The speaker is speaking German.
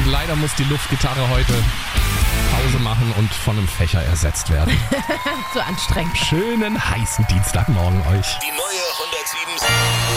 leider muss die Luftgitarre heute Pause machen und von einem Fächer ersetzt werden. Zu anstrengend. Schönen heißen Dienstagmorgen euch. Die neue 107.